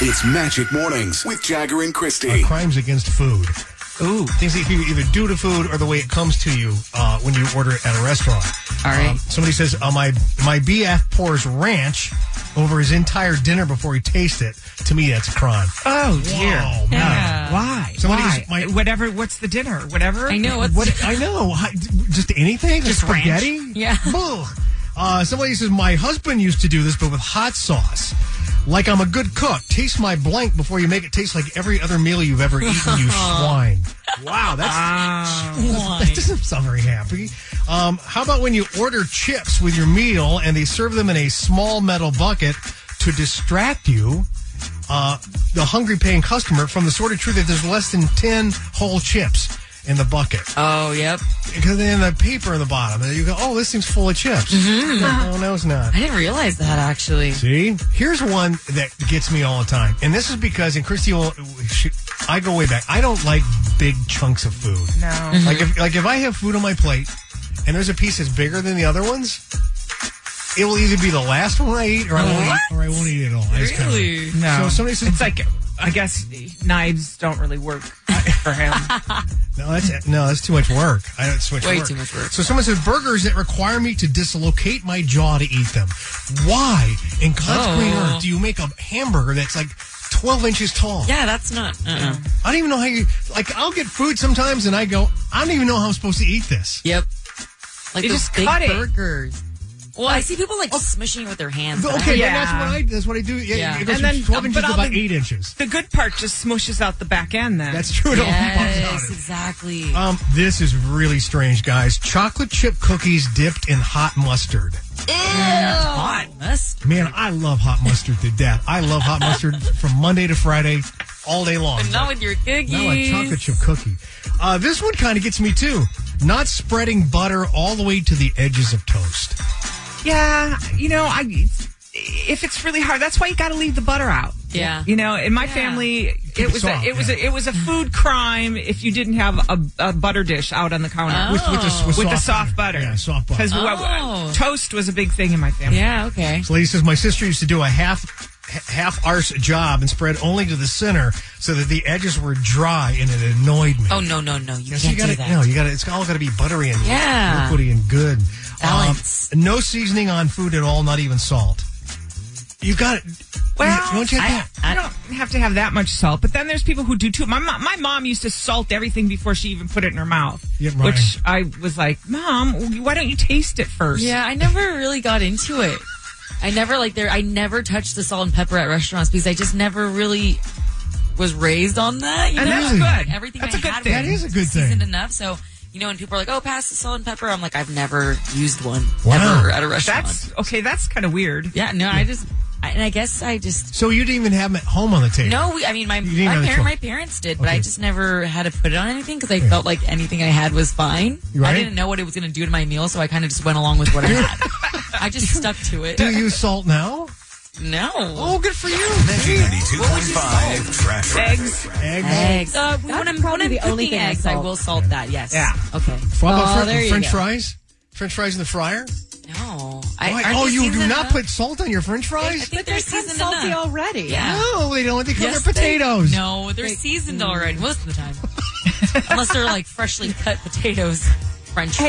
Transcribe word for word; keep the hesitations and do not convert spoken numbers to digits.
It's Magic Mornings with Jagger and Christy. Uh, crimes against food. Ooh. Things that you either do to food or the way it comes to you uh, when you order it at a restaurant. All right. Um, somebody says, uh, my, my B F pours ranch over his entire dinner before he tastes it. To me, that's a crime. Oh, dear. Wow, man. Yeah. Why? Somebody Why? goes, my- Whatever. What's the dinner? Whatever. I know. What's What, I know. Hi- Just anything? Just spaghetti? ranch? Yeah. Ugh. Uh, somebody says, my husband used to do this, but with hot sauce. Like I'm a good cook. Taste my blank before you make it taste like every other meal you've ever eaten, you swine. Wow, that's Ah. that doesn't sound very happy. Um, how about when you order chips with your meal and they serve them in a small metal bucket to distract you, uh, the hungry paying customer, from the sort of truth that there's less than ten whole chips in the bucket. Oh, yep. Because then the paper in the bottom, and you go, oh, this thing's full of chips. No, no, it's not. I didn't realize that, actually. See? Here's one that gets me all the time. And this is because, and Christy will, she, I go way back. I don't like big chunks of food. No. Like if, like if I have food on my plate and there's a piece that's bigger than the other ones, it will either be the last one I eat or I won't eat, or I won't eat it all. I just kinda- Really? No. So somebody says, It's like, I guess knives don't really work for him. no, that's no, that's too much work. I know it's too much Way work. too much work. So someone says burgers that require me to dislocate my jaw to eat them. Why in God's Oh. green earth do you make a hamburger that's like twelve inches tall? Yeah, that's not. Uh-uh. I don't even know how you, like, I'll get food sometimes and I go, I don't even know how I'm supposed to eat this. Yep. Like You those just big cut it. burgers. Well, I see people like smushing it with their hands. but I Okay, don't- but Yeah. that's what I, that's what I do. Yeah, Yeah. It goes And then- from twelve inches but to I'll about be- eight inches. The good part just smushes out the back end then. That's true. It all Yes, comes out. exactly. Um, this is really strange, guys. Chocolate chip cookies dipped in hot mustard. Ew. Hot mustard. Man, I love hot mustard to death. I love hot mustard from Monday to Friday, all day long. But not with your cookies. Not like chocolate chip cookie. Uh, this one kind of gets me too. Not spreading butter all the way to the edges of toast. Yeah, you know, I if it's really hard, that's why you got to leave the butter out. Yeah. You know, in my Yeah. family, Keep it it was soft, a, it was yeah. a, it was a food crime if you didn't have a, a butter dish out on the counter Oh. With, with, the, with, with the soft, soft butter. Yeah, soft butter. Because Oh. toast was a big thing in my family. Yeah, okay. This lady says, my sister used to do a half half arse job and spread only to the center so that the edges were dry, and it annoyed me. Oh, no, no, no. You Yes, can't you gotta, do that. No, you got to. It's all got to be buttery and Yeah. liquidy and good. Balance. Um, no seasoning on food at all, not even salt. You got it. Well, don't you have I- I don't have to have that much salt, but then there's people who do too. My mom, my mom used to salt everything before she even put it in her mouth, Yeah, right. which I was like, Mom, why don't you taste it first? Yeah, I never really got into it. I never like there. I never touched the salt and pepper at restaurants because I just never really was raised on that. You And know? that's Really? good. Everything That's I a good had thing. That is a good seasoned thing. enough. So you know, when people are like, "Oh, pass the salt and pepper," I'm like, I've never used one Wow. ever at a restaurant. That's okay. That's kind of weird. yeah, no, I just, I, and I guess I just. So you didn't even have them at home on the table? No, we, I mean my You didn't my, have a parent, choice. my parents did, but Okay. I just never had to put it on anything because I felt like anything I had was fine. Right. I didn't know what it was going to do to my meal, so I kind of just went along with what I had. I just stuck to it. Do you use salt now? No. Oh, good for you. Magic ninety-two point five Trash Eggs. Eggs. Eggs. Uh, when I'm, when probably I'm the only cooking thing I eggs, I salt. will salt that. Yes. Yeah. Okay. What about Oh, fr- there you French go. fries? French fries in the fryer? No. Why- aren't oh, they you do seasoned not enough? put salt on your French I fries? think But they're they're seasoned salty enough. already. Yeah. No, they don't. They come Yes, they're they- potatoes. no, they're seasoned already most of the time. Unless they're like freshly cut potatoes. French